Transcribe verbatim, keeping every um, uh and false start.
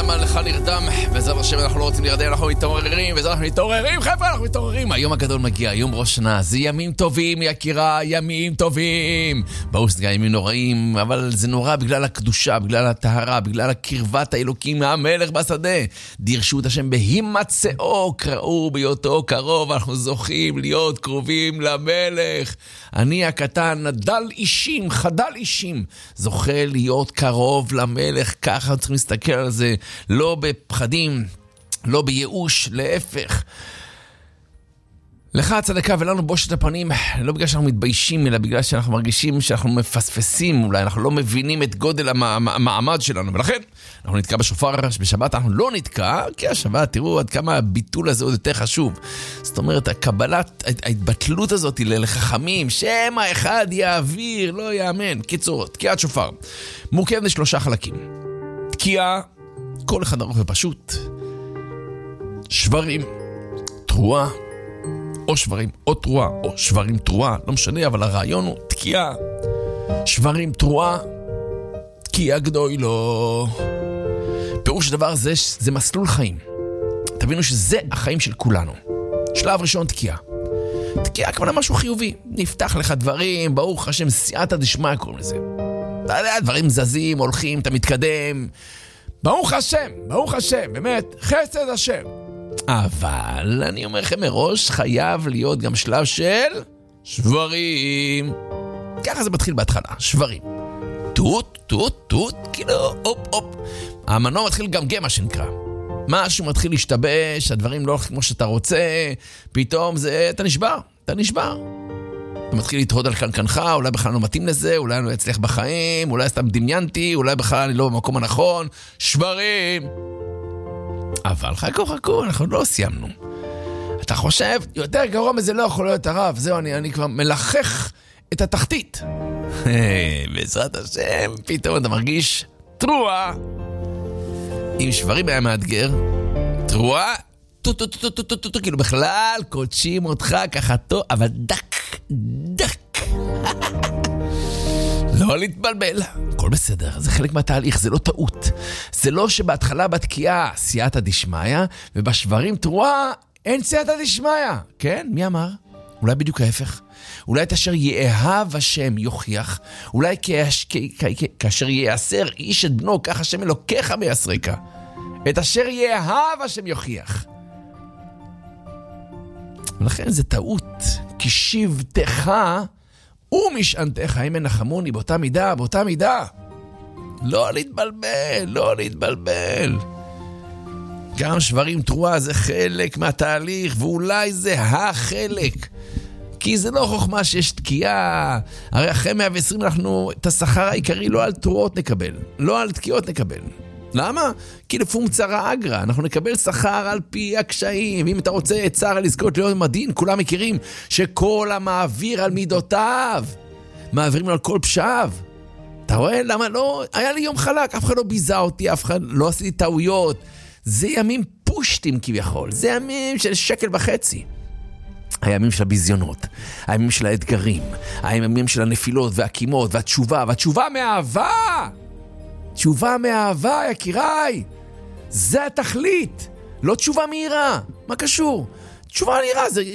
למה לך נרדם? בעזרת השם אנחנו לא רוצים להירדם, אנחנו מתעוררים, בעזרת אנחנו מתעוררים, חבר'ה, אנחנו מתעוררים. היום הגדול מגיע, יום ראש שנה, זה ימים טובים, יקירה, ימים טובים. ברור שזה ימים נוראים, אבל זה נורא בגלל הקדושה, בגלל הטהרה, בגלל הקרבת האלוקים מהמלך בשדה. דירשו את השם בהימצאו, קראו בהיותו קרוב, אנחנו זוכים להיות קרובים למלך. אני הקטן, נדל אישים, חדל אישים, זוכה להיות קרוב למלך. ככה צריכים להסתכל על זה, לא בפחדים, לא בייאוש, להפך. לך הצדקה ולנו בושת הפנים, לא בגלל שאנחנו מתביישים, אלא בגלל שאנחנו מרגישים שאנחנו מפספסים, אולי אנחנו לא מבינים את גודל המעמד שלנו, ולכן אנחנו נתקע בשופר. בשבת אנחנו לא נתקע, כי השבת, תראו עד כמה הביטול הזה עוד יותר חשוב. זאת אומרת, הקבלת, ההתבטלות הזאת לחכמים, שם האחד יעביר, לא יאמן. קיצור, תקיעת שופר מורכבת לשלושה חלקים. תקיעה, כל אחד ארוך ופשוט, שברים, תרועה, או שברים, או תרועה, או שברים תרועה, לא משנה, אבל הרעיון הוא תקיעה, שברים תרועה, תקיעה גדוי לא. פירוש דבר זה, זה מסלול חיים. תבינו שזה החיים של כולנו. שלב ראשון, תקיעה. תקיעה כמובן משהו חיובי. נפתח לך דברים, ברוך השם, סייעתא דשמיא קוראים לזה. אתה יודע, דברים זזים, הולכים, אתה מתקדם. ברוך השם, ברוך השם, באמת, חסד השם. אבל אני אומר לכם מראש, חייב להיות גם שלב של שברים. ככה זה מתחיל בהתחלה, שברים. טוט, טוט, טוט, כאילו, אופ, אופ. המנוע מתחיל גם גמה שנקרא. משהו מתחיל להשתבש, הדברים לא הולכים כמו שאתה רוצה, פתאום זה, אתה נשבר, אתה נשבר. אתה מתחיל להתהוד על קנקנך, אולי בכלל לא מתאים לזה, אולי אני לא אצליח בחיים, אולי סתם דמיינתי, אולי בכלל אני לא במקום הנכון. שברים. אבל חכו חכו, אנחנו לא סיימנו. אתה חושב, יותר גרוע מזה לא יכול להיות הרב, זהו, אני, אני כבר מלחך את התחתית. בעזרת השם, פתאום אתה מרגיש תרועה. אם שברים היה מאתגר, תרועה, טו טו טו טו טו טו טו, כאילו בכלל קודשים אותך ככה טוב, אבל דק, דק. לא להתבלבל, הכל בסדר, זה חלק מהתהליך, זה לא טעות. זה לא שבהתחלה בתקיעה סייעתא דשמיא, ובשברים תרועה אין סייעתא דשמיא. כן, מי אמר? אולי בדיוק ההפך. אולי את אשר יאהב השם יוכיח, אולי כאש, כ, כ, כ, כאשר יאסר איש את בנו, כך השם אלוקיך מייסרך. את אשר יאהב השם יוכיח. ולכן זה טעות, כי שבתך ומשענתך הם ינחמוני, באותה מידה, באותה מידה. לא להתבלבל, לא להתבלבל. גם שברים תרועה זה חלק מהתהליך, ואולי זה החלק. כי זה לא חוכמה שיש תקיעה. הרי אחרי מאה ועשרים אנחנו את השכר העיקרי לא על תרועות נקבל, לא על תקיעות נקבל. למה? כי לפום צרה אגרה, אנחנו נקבל שכר על פי הקשיים. אם אתה רוצה את צרה לזכות להיות מדין, כולם מכירים שכל המעביר על מידותיו, מעבירים על כל פשעיו. אתה רואה? למה לא? היה לי יום חלק, אף אחד לא ביזה אותי, אף אחד לא עשיתי טעויות. זה ימים פושטים כביכול, זה ימים של שקל וחצי. הימים של הביזיונות, הימים של האתגרים, הימים של הנפילות והקימות והתשובה, והתשובה מאהבה. תשובה מאהבה, יקיריי. זה התכלית. לא תשובה מהירה. מה קשור? תשובה מהירה זה